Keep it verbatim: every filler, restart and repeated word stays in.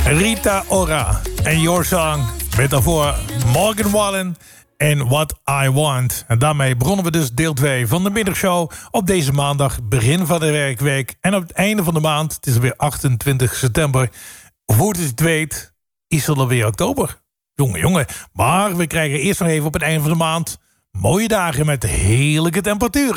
Rita Ora en Your Song. Met daarvoor Morgan Wallen en What I Want. En daarmee begonnen we dus deel twee van de middagshow op deze maandag, begin van de werkweek. En op het einde van de maand, het is weer achtentwintig september, voor je het weet, is het alweer oktober. Jongen, jongen. Maar we krijgen eerst nog even op het einde van de maand mooie dagen met heerlijke temperaturen.